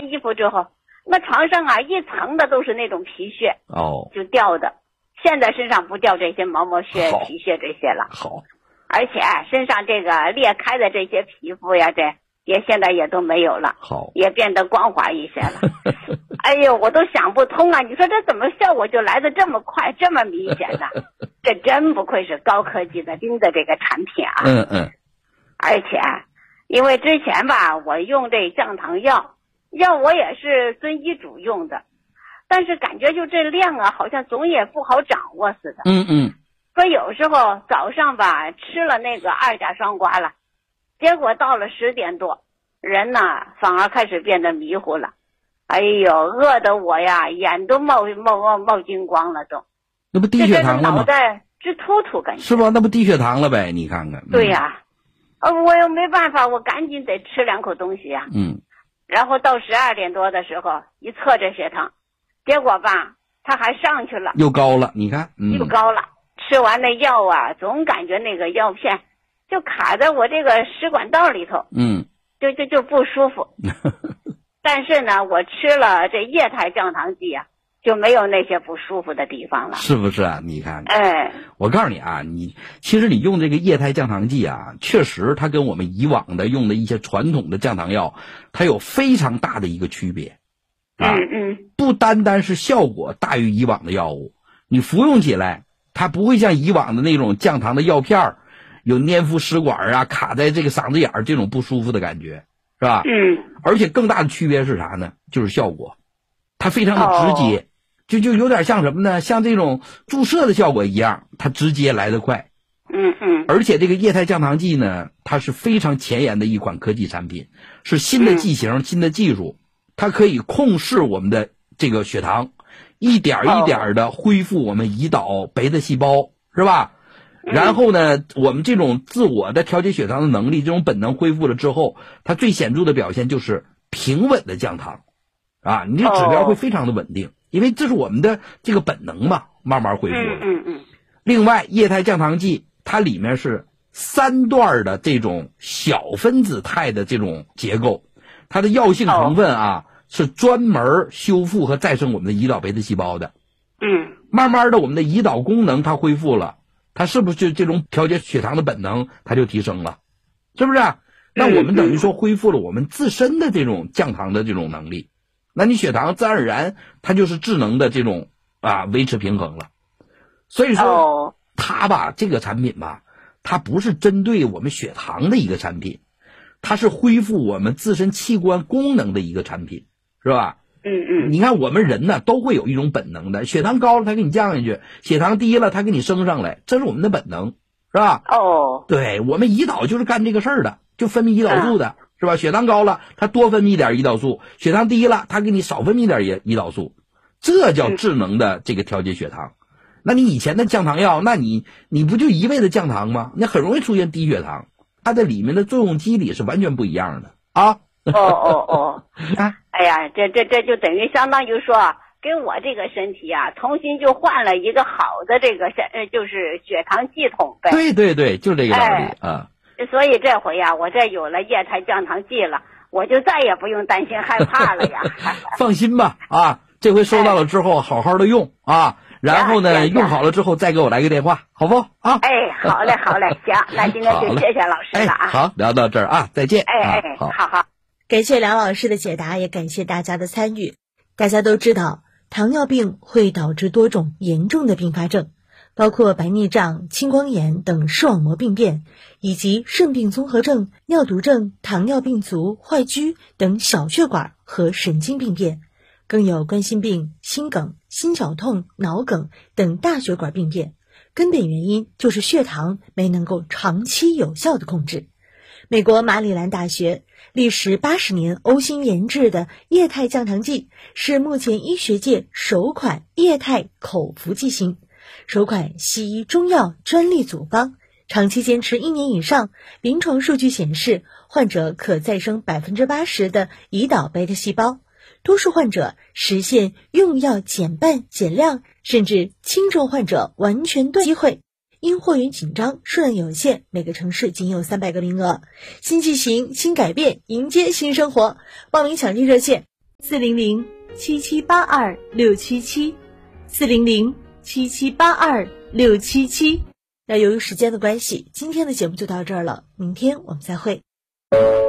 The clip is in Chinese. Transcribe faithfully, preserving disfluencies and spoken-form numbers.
完衣服之后，那床上啊一层的都是那种皮屑， 哦， 就掉的。现在身上不掉这些毛毛屑、 好皮屑这些了。 好， 而且啊身上这个裂开的这些皮肤呀，这也现在也都没有了， 好， 也变得光滑一些了。哎呦，我都想不通啊！你说这怎么效果就来得这么快，这么明显呢？这真不愧是高科技的新的这个产品啊！ 嗯嗯。 而且，因为之前吧，我用这降糖药，药我也是遵医嘱用的，但是感觉就这量啊，好像总也不好掌握似的。 嗯嗯。 说有时候早上吧吃了那个二甲双胍了，结果到了十点多，人呢反而开始变得迷糊了。哎呦，饿得我呀，眼都冒冒冒冒金光了都。 那不低血糖了吗？ 脑袋直突突，感觉是吧？那不低血糖了呗？你看看。嗯、 对呀、啊，呃，我又没办法，我赶紧得吃两口东西呀、啊。 嗯。 然后到十二点多的时候，一测这血糖，结果吧，它还上去了， 又高了。你看，嗯、 又高了。吃完那药啊，总感觉那个药片就卡在我这个食管道里头， 嗯， 就就就不舒服。但是呢，我吃了这液态降糖剂啊，就没有那些不舒服的地方了， 是不是啊？你看， 哎， 我告诉你啊，你其实你用这个液态降糖剂啊，确实它跟我们以往的用的一些传统的降糖药，它有非常大的一个区别啊。 嗯嗯， 不单单是效果大于以往的药物，你服用起来，它不会像以往的那种降糖的药片儿，有粘附食管啊，卡在这个嗓子眼儿这种不舒服的感觉，是吧？ 嗯。 而且更大的区别是啥呢？就是效果，它非常的直接。哦，就就有点像什么呢？像这种注射的效果一样，它直接来得快。 嗯嗯。 而且这个液态降糖剂呢，它是非常前沿的一款科技产品，是新的剂型、嗯、新的技术，它可以控制我们的这个血糖，一点一点的恢复我们胰岛贝塔细胞，是吧？然后呢，我们这种自我的调节血糖的能力，这种本能恢复了之后，它最显著的表现就是平稳的降糖，啊，你这指标会非常的稳定。因为这是我们的这个本能嘛，慢慢恢复了。 嗯嗯嗯。 另外，液态降糖剂它里面是三段的这种小分子态的这种结构，它的药性成分啊、哦、是专门修复和再生我们的胰岛贝塔细胞的。 嗯。 慢慢的，我们的胰岛功能它恢复了，它是不是这种调节血糖的本能它就提升了？是不是？那我们等于说恢复了我们自身的这种降糖的这种能力。那你血糖自然而然它就是智能的这种啊维持平衡了。所以说它吧这个产品吧，它不是针对我们血糖的一个产品，它是恢复我们自身器官功能的一个产品，是吧？ 嗯嗯。 你看我们人呢都会有一种本能的，血糖高了它给你降下去，血糖低了它给你升上来，这是我们的本能，是吧？ 哦。 对，我们胰岛就是干这个事儿的，就分泌胰岛素的。嗯，是吧？血糖高了，它多分泌点胰岛素；血糖低了，它给你少分泌点胰胰岛素。这叫智能的这个调节血糖。那你以前的降糖药，那你你不就一味的降糖吗？那很容易出现低血糖，它的里面的作用机理是完全不一样的啊。 哦哦哦。啊，哎呀，这这这就等于相当于说，给我这个身体啊，重新就换了一个好的这个呃，就是血糖系统呗。 对对对，就这个道理、哎、啊。 所以这回呀、啊，我这有了液态降糖剂了，我就再也不用担心害怕了呀。 放心吧，啊，这回收到了之后，好好的用啊，然后呢，用好了之后再给我来个电话，好不啊？ 哎，好嘞，好嘞，行，那今天就谢谢老师了啊。 哎、好，聊到这儿啊，再见。 哎哎， 好， 好好， 感谢梁老师的解答，也感谢大家的参与。大家都知道，糖尿病会导致多种严重的并发症。包括白内障、青光眼等视网膜病变，以及肾病综合症、尿毒症、糖尿病足、坏疽等小血管和神经病变，更有冠心病、心梗、心绞痛、脑梗等大血管病变。根本原因就是血糖没能够长期有效的控制。美国马里兰大学历时八十年呕心研制的液态降糖剂，是目前医学界首款液态口服剂型。首款西医中药专利组方，长期坚持一年以上，临床数据显示，患者可再生 百分之八十 的胰岛贝塔细胞，多数患者实现用药减半减量，甚至轻症患者完全断机会。因货源紧张，数量有限，每个城市仅有三百个名额。新剂型，新改变，迎接新生活。报名抢订热线四零零七七八二六七七，四零零七七八二六七七。那由于时间的关系，今天的节目就到这儿了，明天我们再会。